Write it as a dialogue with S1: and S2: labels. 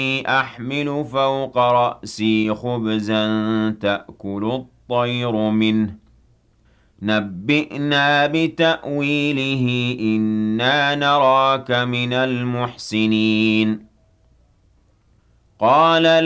S1: أحمل فوق رأسي خبزا تأكل الطير منه نبئنا بتأويله إنا نراك من المحسنين قال